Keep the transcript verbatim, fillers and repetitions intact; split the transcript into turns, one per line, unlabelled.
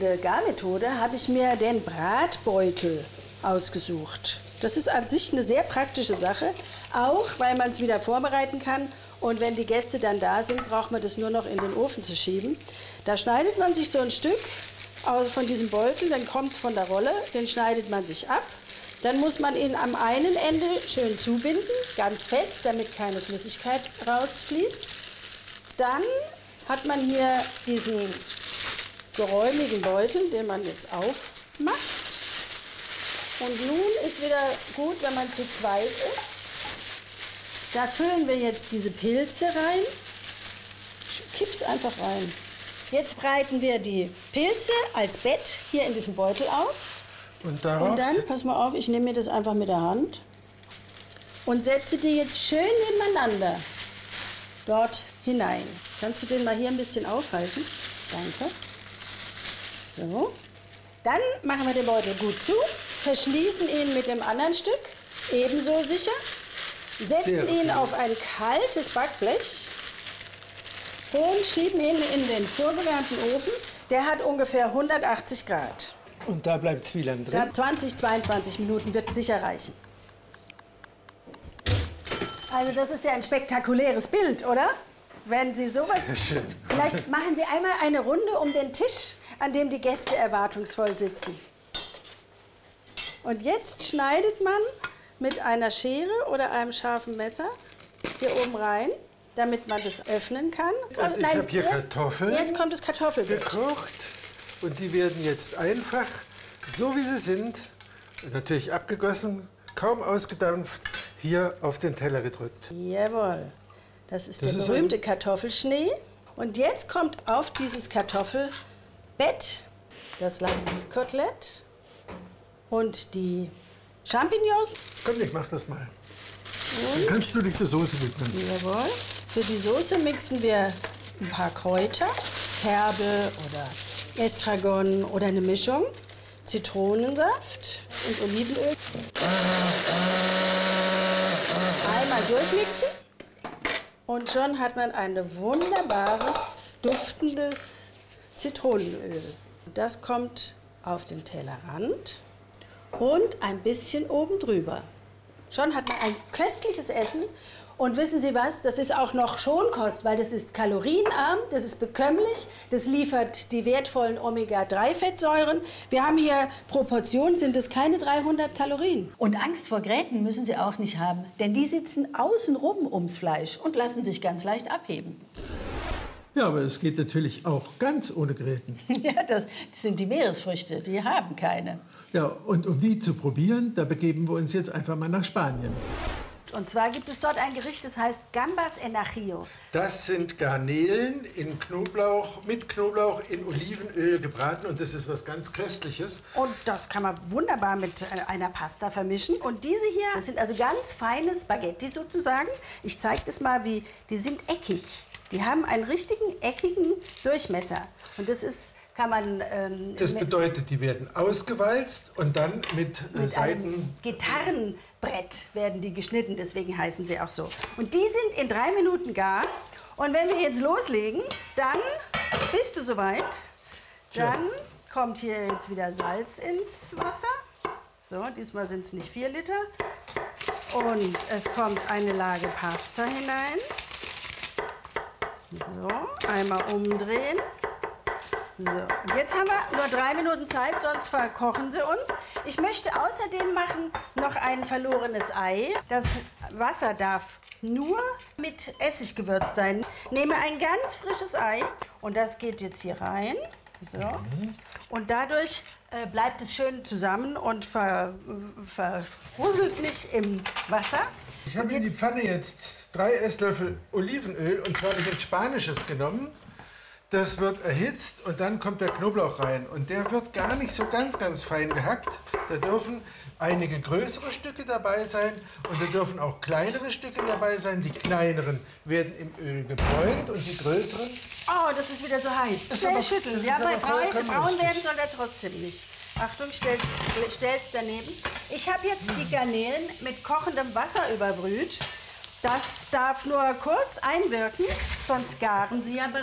Der Garmethode habe ich mir den Bratbeutel ausgesucht. Das ist an sich eine sehr praktische Sache, auch weil man es wieder vorbereiten kann. Und wenn die Gäste dann da sind, braucht man das nur noch in den Ofen zu schieben. Da schneidet man sich so ein Stück von diesem Beutel, dann kommt von der Rolle, den schneidet man sich ab. Dann muss man ihn am einen Ende schön zubinden, ganz fest, damit keine Flüssigkeit rausfließt. Dann hat man hier diesen geräumigen Beutel, den man jetzt aufmacht. Und nun ist wieder gut, wenn man zu zweit ist. Da füllen wir jetzt diese Pilze rein. Kipp's einfach rein. Jetzt breiten wir die Pilze als Bett hier in diesem Beutel aus.
Und darauf?
Und dann, pass mal auf, ich nehme mir das einfach mit der Hand und setze die jetzt schön nebeneinander dort hinein. Kannst du den mal hier ein bisschen aufhalten? Danke. So. Dann machen wir den Beutel gut zu, verschließen ihn mit dem anderen Stück, ebenso sicher, setzen ihn auf ein kaltes Backblech und schieben ihn in den vorgewärmten Ofen. Der hat ungefähr hundertachtzig Grad.
Und da bleibt es wie lange drin?
zwanzig, zweiundzwanzig Minuten wird sicher reichen. Also das ist ja ein spektakuläres Bild, oder? Wenn Sie sowas...
Sehr schön.
Vielleicht machen Sie einmal eine Runde um den Tisch, an dem die Gäste erwartungsvoll sitzen. Und jetzt schneidet man mit einer Schere oder einem scharfen Messer hier oben rein, damit man das öffnen kann.
Und ich habe hier
erst,
Kartoffeln
Jetzt kommt das Kartoffelbild.
gekocht. Und die werden jetzt einfach, so wie sie sind, natürlich abgegossen, kaum ausgedampft, hier auf den Teller gedrückt.
Jawohl. Das ist
Das
der
ist
berühmte
ein-
Kartoffelschnee. Und jetzt kommt auf dieses Kartoffelbett das Lachskotelett und die Champignons.
Komm, ich mach das mal. Dann kannst du dich der Soße widmen.
Jawohl. Für die Soße mixen wir ein paar Kräuter, Herbe oder Estragon oder eine Mischung, Zitronensaft und Olivenöl. Einmal durchmixen. Und schon hat man ein wunderbares, duftendes Zitronenöl. Das kommt auf den Tellerrand und ein bisschen oben drüber. Schon hat man ein köstliches Essen. Und wissen Sie was, das ist auch noch Schonkost, weil das ist kalorienarm, das ist bekömmlich, das liefert die wertvollen Omega drei Fettsäuren. Wir haben hier Proportionen, sind es keine dreihundert Kalorien.
Und Angst vor Gräten müssen Sie auch nicht haben, denn die sitzen außenrum ums Fleisch und lassen sich ganz leicht abheben.
Ja, aber es geht natürlich auch ganz ohne Gräten.
Ja, das sind die Meeresfrüchte, die haben keine.
Ja, und um die zu probieren, da begeben wir uns jetzt einfach mal nach Spanien.
Und zwar gibt es dort ein Gericht, das heißt Gambas en Ajillo.
Das sind Garnelen in Knoblauch, mit Knoblauch in Olivenöl gebraten und das ist was ganz Köstliches.
Und das kann man wunderbar mit einer Pasta vermischen. Und diese hier, das sind also ganz feine Spaghetti sozusagen. Ich zeige das mal, wie, die sind eckig. Die haben einen richtigen eckigen Durchmesser. Und das ist, kann man... Ähm,
Das bedeutet, die werden ausgewalzt und dann mit, äh,
mit
Seiten...
einem Gitarrenbrett werden die geschnitten, deswegen heißen sie auch so. Und die sind in drei Minuten gar. Und wenn wir jetzt loslegen, dann bist du soweit. Dann kommt hier jetzt wieder Salz ins Wasser. So, diesmal sind es nicht vier Liter. Und es kommt eine Lage Pasta hinein. So, einmal umdrehen. So, und jetzt haben wir nur drei Minuten Zeit, sonst verkochen sie uns. Ich möchte außerdem machen noch ein verlorenes Ei. Das Wasser darf nur mit Essig gewürzt sein. Nehme ein ganz frisches Ei und das geht jetzt hier rein. So. Und dadurch äh, bleibt es schön zusammen und ver, verfuselt nicht im Wasser.
Ich habe in die Pfanne jetzt drei Esslöffel Olivenöl und zwar habe ich ein spanisches genommen. Das wird erhitzt und dann kommt der Knoblauch rein. Und der wird gar nicht so ganz, ganz fein gehackt. Da dürfen einige größere Stücke dabei sein und da dürfen auch kleinere Stücke dabei sein. Die kleineren werden im Öl gebräunt und die größeren...
Oh, das ist wieder so heiß.
Das ist
Schnell
aber-
schütteln.
das
Ja,
ist
bei
aber
braun,
vollkommen
braun
richtig.
werden soll er trotzdem nicht. Achtung, stell, stell's daneben. Ich habe jetzt die Garnelen mit kochendem Wasser überbrüht. Das darf nur kurz einwirken, sonst garen sie ja bereits.